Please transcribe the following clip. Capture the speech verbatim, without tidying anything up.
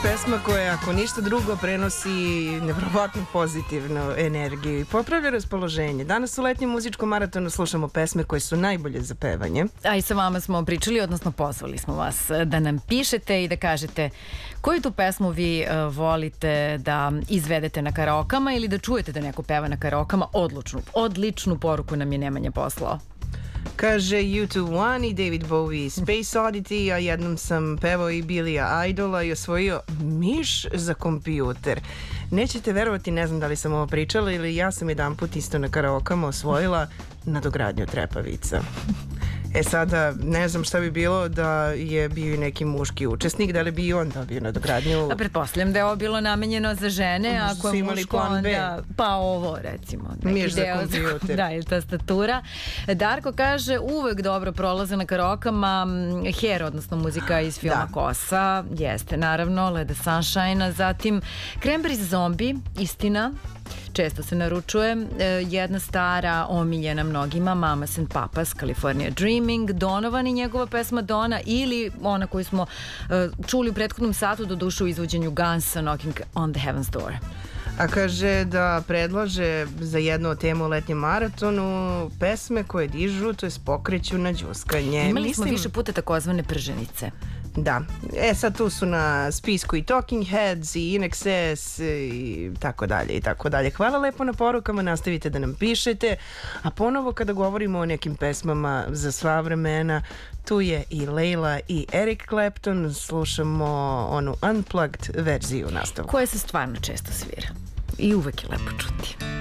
pesma koja, ako ništa drugo, prenosi nevjerovatno pozitivnu energiju i popravlja raspoloženje. Danas u letnjem muzičkom maratonu slušamo pesme koje su najbolje za pevanje. A i sa vama smo pričali, odnosno pozvali smo vas da nam pišete i da kažete koju tu pesmu vi uh, volite da izvedete na karaokama ili da čujete da neko peva na karaokama. Odlučnu, odličnu poruku nam je Nemanja poslao. Kaže U dva One i David Bowie Space Oddity, a jednom sam pevao i Billya Idola i osvojio miš za kompjuter. Nećete verovati, ne znam da li sam ovo pričala ili ja sam jedan put isto na karaokama osvojila nadogradnju Trepavica. E sada, ne znam šta bi bilo da je bio i neki muški učesnik, da li bi i on dobio nadogradnju. A pretpostavljam da je ovo bilo namenjeno za žene, ako je muško onda, pa ovo recimo. Miš za kompjuter. Da, ili tastatura. Darko kaže, uvek dobro prolaze na karaokama Hair, odnosno muzika iz filma da. Kosa, jeste naravno, Leda Sunshine, zatim Cranberries Zombie, istina, često se naručuje, jedna stara omiljena mnogima, Mamas and Papas, California Dreaming, Donovan i njegova pesma Donna, ili ona koju smo uh, čuli u prethodnom satu, do duše u izvođenju Gunsa, Knocking on the Heaven's Door. A kaže da predlaže za jednu temu u letnjem maratonu pesme koje dižu, to je pokreću na đuskanje. Imali Mislim... smo više puta takozvane prženice. Da, e sad tu su na spisku i Talking Heads i In Excess i tako dalje i tako dalje. Hvala lepo na porukama, nastavite da nam pišete, a ponovo kada govorimo o nekim pesmama za sva vremena, tu je i Leila i Eric Clapton, slušamo onu Unplugged verziju nastavku. Koja se stvarno često svira i uvek je lepo čuti.